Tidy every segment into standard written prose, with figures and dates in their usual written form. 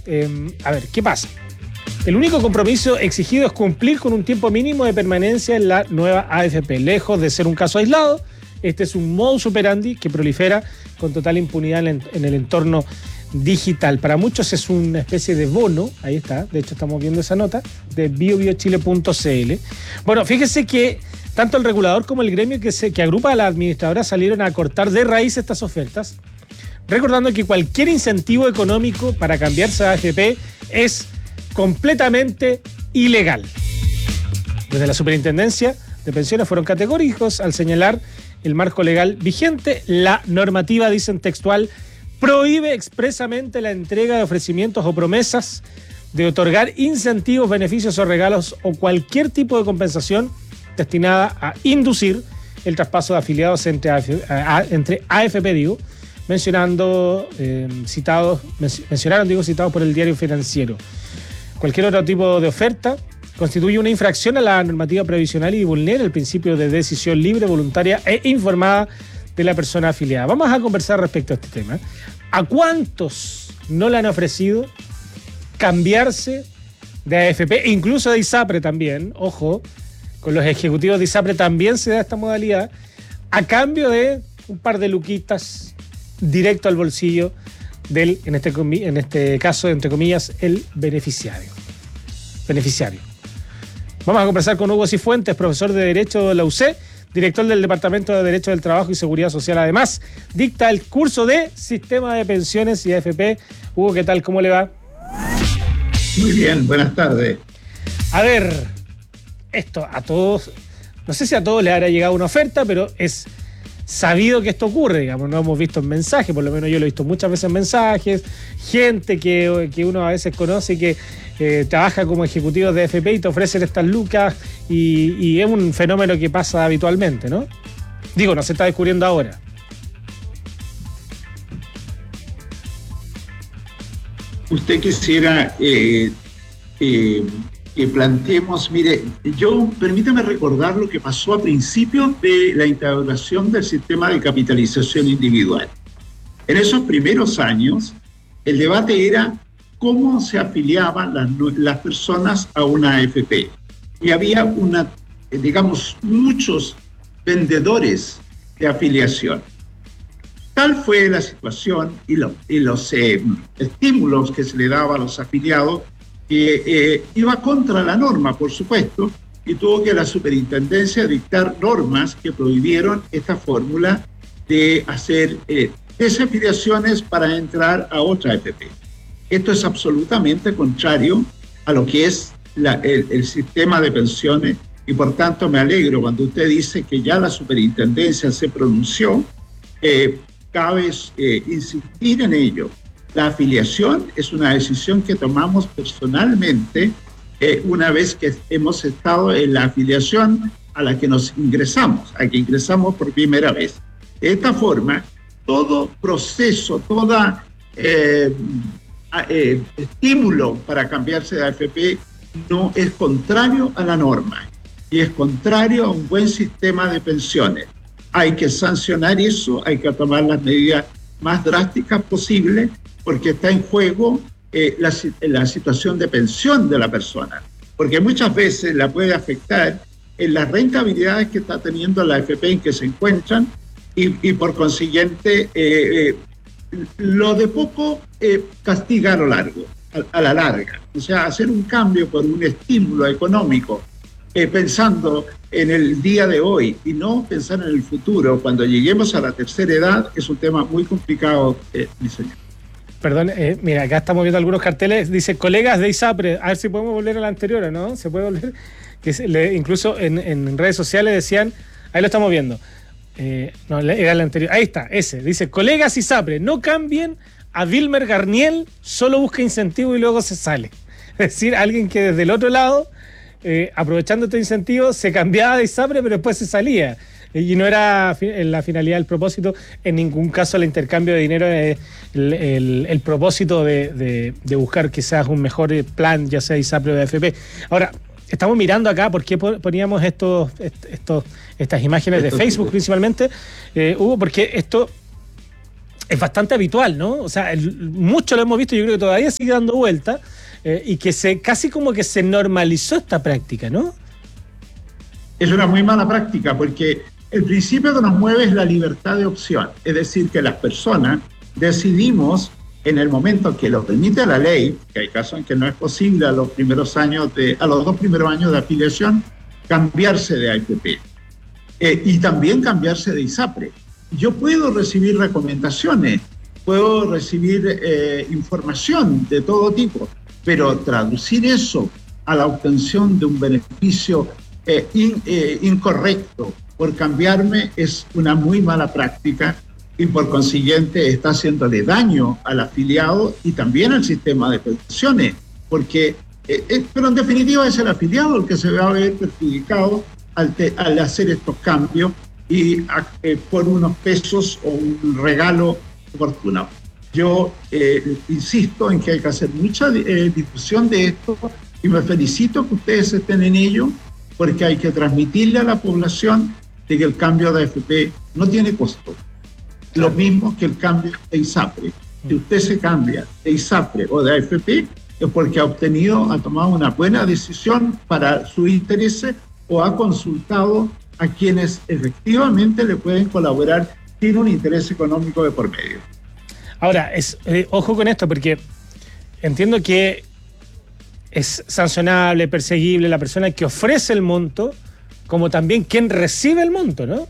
A ver, ¿qué pasa? El único compromiso exigido es cumplir con un tiempo mínimo de permanencia en la nueva AFP. Lejos de ser un caso aislado, este es un modus operandi que prolifera con total impunidad en el entorno digital. Para muchos es una especie de bono, ahí está, de hecho estamos viendo esa nota, de biobiochile.cl. Bueno, fíjese que tanto el regulador como el gremio que agrupa a las administradoras salieron a cortar de raíz estas ofertas, recordando que cualquier incentivo económico para cambiarse a AFP es completamente ilegal. Desde la Superintendencia de Pensiones fueron categóricos al señalar el marco legal vigente. La normativa, dicen textual, prohíbe expresamente la entrega de ofrecimientos o promesas de otorgar incentivos, beneficios o regalos o cualquier tipo de compensación destinada a inducir el traspaso de afiliados entre AFP, mencionaron citados por el Diario Financiero. Cualquier otro tipo de oferta constituye una infracción a la normativa previsional y vulnera el principio de decisión libre, voluntaria e informada de la persona afiliada. Vamos a conversar respecto a este tema. ¿A cuántos no le han ofrecido cambiarse de AFP, incluso de ISAPRE también? Ojo, con los ejecutivos de ISAPRE también se da esta modalidad, a cambio de un par de luquitas directo al bolsillo del, en este caso, entre comillas, el beneficiario. Vamos a conversar con Hugo Cifuentes, profesor de Derecho de la UC, director del Departamento de Derecho del Trabajo y Seguridad Social. Además, dicta el curso de Sistema de Pensiones y AFP. Hugo, ¿qué tal? ¿Cómo le va? Muy bien, buenas tardes. A ver, esto a todos, no sé si a todos les habrá llegado una oferta, pero es sabido que esto ocurre, digamos, no hemos visto en mensajes, por lo menos yo lo he visto muchas veces en mensajes, gente que uno a veces conoce que trabaja como ejecutivos de AFP y te ofrecen estas lucas y es un fenómeno que pasa habitualmente, ¿no? Digo, no se está descubriendo ahora. Usted quisiera que planteemos, mire, permítame recordar lo que pasó a principios de la instauración del sistema de capitalización individual. En esos primeros años, el debate era cómo se afiliaban las personas a una AFP. Y había muchos vendedores de afiliación. Tal fue la situación y los estímulos que se le daba a los afiliados, que iba contra la norma, por supuesto, y tuvo que la superintendencia dictar normas que prohibieron esta fórmula de hacer desafiliaciones para entrar a otra AFP. Esto es absolutamente contrario a lo que es el sistema de pensiones y por tanto me alegro cuando usted dice que ya la superintendencia se pronunció. Cabe insistir en ello. La afiliación es una decisión que tomamos personalmente una vez que hemos estado en la afiliación a la que ingresamos por primera vez. De esta forma, todo proceso, todo estímulo para cambiarse de AFP no es contrario a la norma y es contrario a un buen sistema de pensiones. Hay que sancionar eso, hay que tomar las medidas más drásticas posibles porque está en juego la situación de pensión de la persona, porque muchas veces la puede afectar en las rentabilidades que está teniendo la AFP en que se encuentran y por consiguiente lo de poco castiga a la larga. O sea, hacer un cambio por un estímulo económico pensando en el día de hoy y no pensar en el futuro cuando lleguemos a la tercera edad es un tema muy complicado, mi señor. Perdón, mira, acá estamos viendo algunos carteles, dice colegas de ISAPRE, a ver si podemos volver a la anterior, ¿no? Se puede volver, incluso en redes sociales decían, ahí lo estamos viendo, no, era la anterior, ahí está, ese, dice colegas ISAPRE, no cambien a Vilmer Garniel, solo busca incentivo y luego se sale. Es decir, alguien que desde el otro lado, aprovechando este incentivo, se cambiaba de ISAPRE, pero después se salía. Y no era en la finalidad del propósito, en ningún caso el intercambio de dinero es el propósito de buscar quizás un mejor plan, ya sea ISAPRE o de AFP. Ahora, estamos mirando acá por qué poníamos estas imágenes de Facebook principalmente, Hugo, porque esto es bastante habitual, ¿no? O sea, mucho lo hemos visto, yo creo que todavía sigue dando vuelta, y que casi como que se normalizó esta práctica, ¿no? Es una muy mala práctica, porque el principio que nos mueve es la libertad de opción, es decir, que las personas decidimos en el momento que lo permite la ley, que hay casos en que no es posible a los 2 primeros años de afiliación, cambiarse de AFP y también cambiarse de ISAPRE. Yo puedo recibir recomendaciones, puedo recibir información de todo tipo, pero traducir eso a la obtención de un beneficio incorrecto por cambiarme es una muy mala práctica, y por consiguiente está haciéndole daño al afiliado y también al sistema de pensiones, porque, pero en definitiva es el afiliado el que se va a ver perjudicado al hacer estos cambios y por unos pesos o un regalo oportuno. Yo insisto en que hay que hacer mucha difusión de esto y me felicito que ustedes estén en ello, porque hay que transmitirle a la población de que el cambio de AFP no tiene costo. Lo mismo que el cambio de ISAPRE. Si usted se cambia de ISAPRE o de AFP, es porque ha tomado una buena decisión para sus intereses o ha consultado a quienes efectivamente le pueden colaborar sin un interés económico de por medio. Ahora, ojo con esto, porque entiendo que es sancionable, perseguible la persona que ofrece el monto, como también quien recibe el monto, ¿no?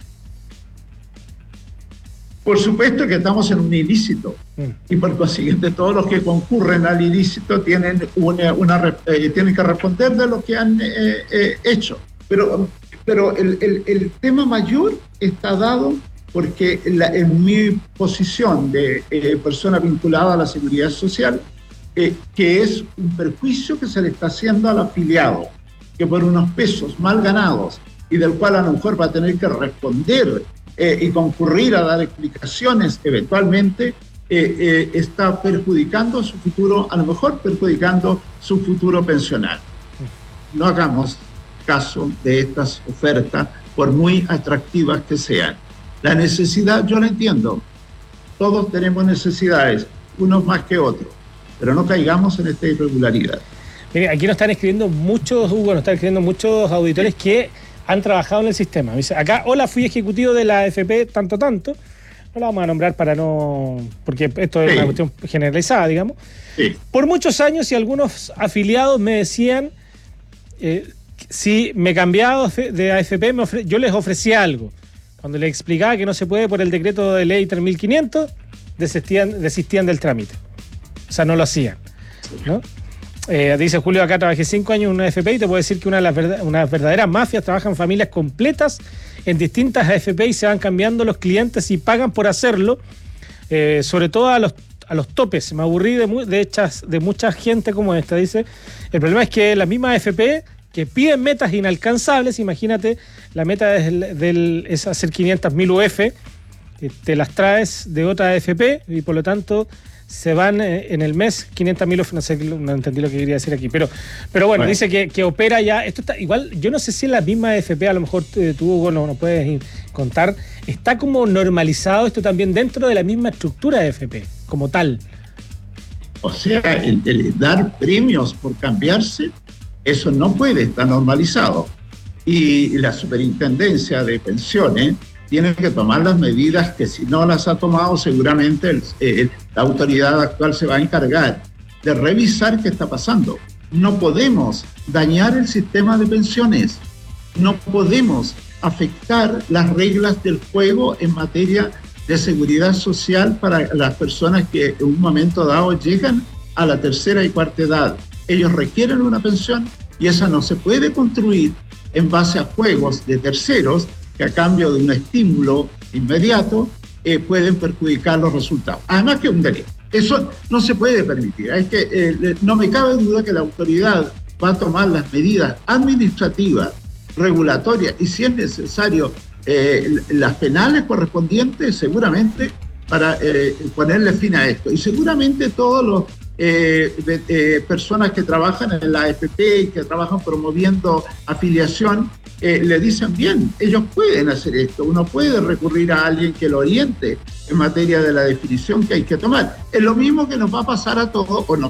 Por supuesto que estamos en un ilícito y por consiguiente todos los que concurren al ilícito tienen que responder de lo que han hecho. Pero el tema mayor está dado porque en mi posición de persona vinculada a la seguridad social, que es un perjuicio que se le está haciendo al afiliado, que por unos pesos mal ganados y del cual a lo mejor va a tener que responder y concurrir a dar explicaciones eventualmente, está perjudicando su futuro, a lo mejor perjudicando su futuro pensional. No hagamos caso de estas ofertas, por muy atractivas que sean. La necesidad, yo la entiendo, todos tenemos necesidades, unos más que otros, pero no caigamos en esta irregularidad. Mire, aquí nos están escribiendo muchos, Hugo, muchos auditores que han trabajado en el sistema. Dice, acá, hola, fui ejecutivo de la AFP tanto, no la vamos a nombrar para no, porque esto es una cuestión generalizada, digamos. Sí. Por muchos años y algunos afiliados me decían, si me cambiaba de AFP, yo les ofrecía algo. Cuando les explicaba que no se puede por el decreto de ley 3500, desistían del trámite. O sea, no lo hacían, ¿no? Dice Julio, acá trabajé 5 años en una AFP y te puedo decir que unas verdaderas mafias trabajan familias completas en distintas AFP y se van cambiando los clientes y pagan por hacerlo, sobre todo a los topes. Me aburrí de mucha gente como esta, dice. El problema es que las mismas AFP que piden metas inalcanzables, imagínate, la meta es hacer 500.000 UF, te las traes de otra AFP y por lo tanto se van en el mes 500.000 UF, no entendí lo que quería decir aquí, pero bueno, dice que opera ya, esto está igual, yo no sé si en la misma AFP, a lo mejor tú, Hugo, no puedes contar, está como normalizado esto también dentro de la misma estructura de AFP, como tal. O sea, el dar premios por cambiarse, eso no puede estar normalizado. Y la Superintendencia de Pensiones tiene que tomar las medidas que, si no las ha tomado, seguramente la autoridad actual se va a encargar de revisar qué está pasando. No podemos dañar el sistema de pensiones, no podemos afectar las reglas del juego en materia de seguridad social para las personas que en un momento dado llegan a la tercera y cuarta edad. Ellos requieren una pensión y esa no se puede construir en base a juegos de terceros que a cambio de un estímulo inmediato pueden perjudicar los resultados. Además que es un delito. Eso no se puede permitir. No me cabe duda que la autoridad va a tomar las medidas administrativas, regulatorias y, si es necesario, las penales correspondientes, seguramente, para ponerle fin a esto. Y seguramente todos personas que trabajan en la AFP y que trabajan promoviendo afiliación, le dicen bien, ellos pueden hacer esto, uno puede recurrir a alguien que lo oriente en materia de la definición que hay que tomar. Es lo mismo que nos va a pasar a todos, o nos